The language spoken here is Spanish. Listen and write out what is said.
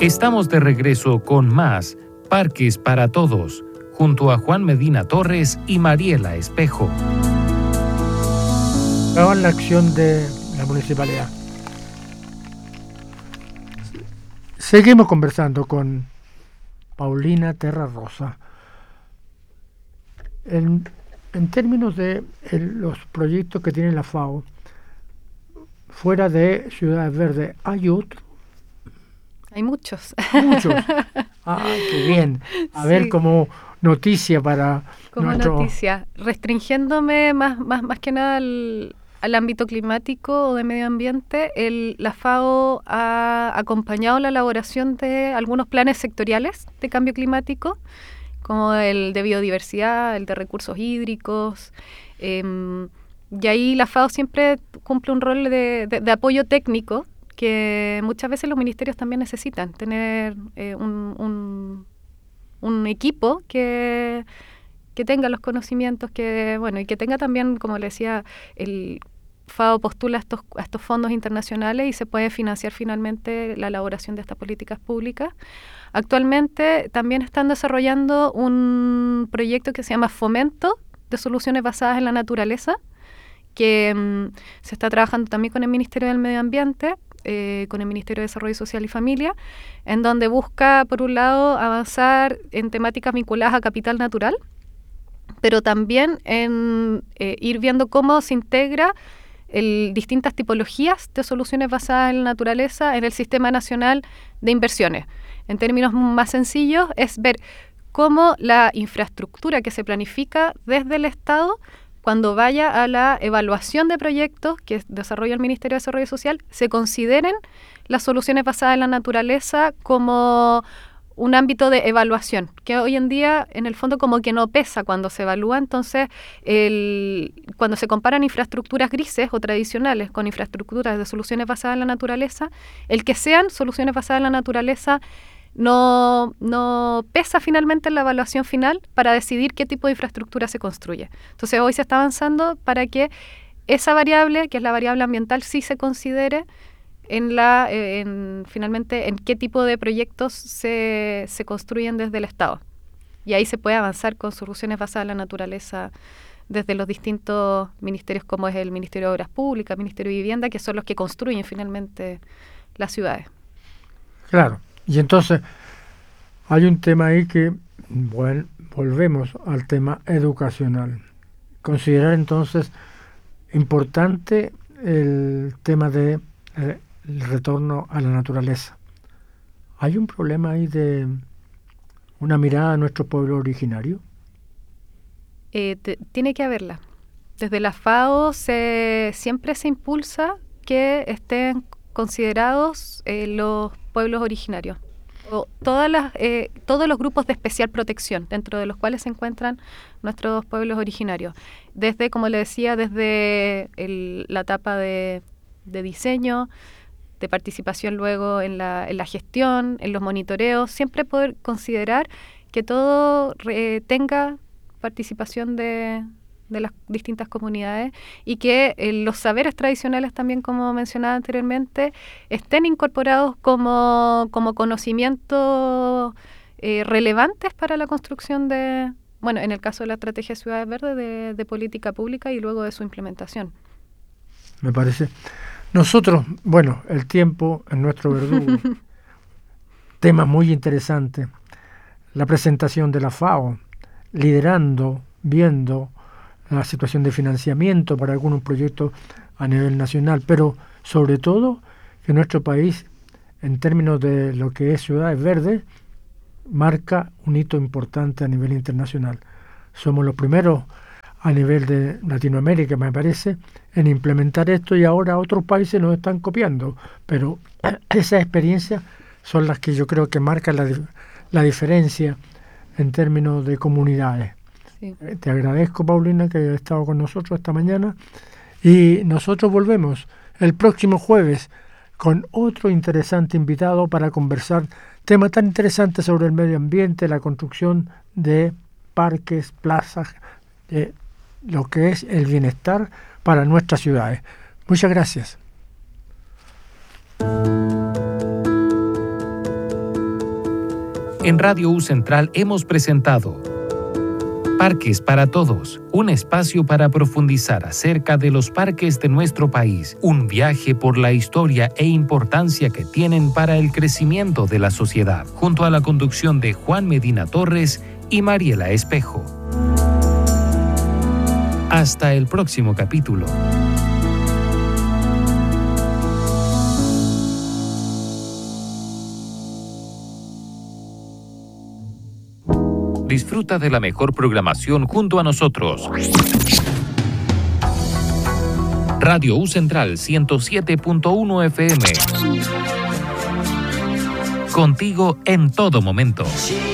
Estamos de regreso con más Parques para Todos, junto a Juan Medina Torres y Mariela Espejo. En la acción de la municipalidad. Seguimos conversando con Paulina Terra Rosa. En términos de los proyectos que tiene la FAO, fuera de Ciudades Verdes, ¿hay otro? Hay muchos. Muchos. Ah, qué bien. A ver, como noticia para como noticia, restringiéndome más que nada al ámbito climático o de medio ambiente, la FAO ha acompañado la elaboración de algunos planes sectoriales de cambio climático, como el de biodiversidad, el de recursos hídricos, y ahí la FAO siempre cumple un rol de apoyo técnico que muchas veces los ministerios también necesitan, tener un equipo que tenga los conocimientos, y que tenga también, como le decía, el FAO postula a estos fondos internacionales y se puede financiar finalmente la elaboración de estas políticas públicas. Actualmente también están desarrollando un proyecto que se llama Fomento de Soluciones Basadas en la Naturaleza, que se está trabajando también con el Ministerio del Medio Ambiente, con el Ministerio de Desarrollo Social y Familia, en donde busca, por un lado, avanzar en temáticas vinculadas a capital natural, pero también en ir viendo cómo se integra distintas tipologías de soluciones basadas en la naturaleza en el Sistema Nacional de Inversiones. En términos más sencillos, es ver cómo la infraestructura que se planifica desde el Estado, cuando vaya a la evaluación de proyectos que desarrolla el Ministerio de Desarrollo Social, se consideren las soluciones basadas en la naturaleza como un ámbito de evaluación, que hoy en día en el fondo como que no pesa cuando se evalúa. Entonces, cuando se comparan infraestructuras grises o tradicionales con infraestructuras de soluciones basadas en la naturaleza, el que sean soluciones basadas en la naturaleza no pesa finalmente en la evaluación final para decidir qué tipo de infraestructura se construye. Entonces, hoy se está avanzando para que esa variable, que es la variable ambiental, sí se considere finalmente en qué tipo de proyectos se construyen desde el Estado. Y ahí se puede avanzar con soluciones basadas en la naturaleza desde los distintos ministerios, como es el Ministerio de Obras Públicas, el Ministerio de Vivienda, que son los que construyen finalmente las ciudades. Claro. Y entonces hay un tema ahí que, bueno, volvemos al tema educacional. Considerar entonces importante el tema de el retorno a la naturaleza. ¿Hay un problema ahí de una mirada a nuestro pueblo originario? Tiene que haberla. Desde la FAO siempre se impulsa que estén considerados los pueblos originarios, o todos los grupos de especial protección, dentro de los cuales se encuentran nuestros pueblos originarios. Desde, como le decía, desde la etapa de diseño, de participación luego en la gestión, en los monitoreos, siempre poder considerar que todo tenga participación de las distintas comunidades y que los saberes tradicionales también, como mencionaba anteriormente, estén incorporados como conocimientos relevantes para la construcción en el caso de la Estrategia de Ciudades Verdes, de política pública y luego de su implementación. Me parece. Nosotros, bueno, el tiempo es nuestro verdugo. Tema muy interesante. La presentación de la FAO, liderando, viendo la situación de financiamiento para algunos proyectos a nivel nacional, pero sobre todo que nuestro país, en términos de lo que es Ciudades Verdes, marca un hito importante a nivel internacional. Somos los primeros a nivel de Latinoamérica, me parece, en implementar esto, y ahora otros países nos están copiando, pero esas experiencias son las que yo creo que marcan la diferencia en términos de comunidades. Sí. Te agradezco, Paulina, que hayas estado con nosotros esta mañana, y nosotros volvemos el próximo jueves con otro interesante invitado para conversar temas tan interesantes sobre el medio ambiente, la construcción de parques, plazas, lo que es el bienestar para nuestras ciudades. Muchas gracias. En Radio U Central hemos presentado Parques para Todos, un espacio para profundizar acerca de los parques de nuestro país, un viaje por la historia e importancia que tienen para el crecimiento de la sociedad, junto a la conducción de Juan Medina Torres y Mariela Espejo. Hasta el próximo capítulo. Disfruta de la mejor programación junto a nosotros. Radio U Central 107.1 FM. Contigo en todo momento.